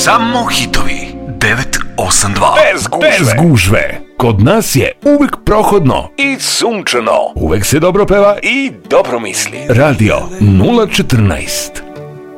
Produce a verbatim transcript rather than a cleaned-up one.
Samo hitovi. devet osam dva. Bez gužve. Bez gužve. Kod nas je uvek prohodno I sunčano. Uvek se dobro peva I dobro misli. Radio nula četrnaest.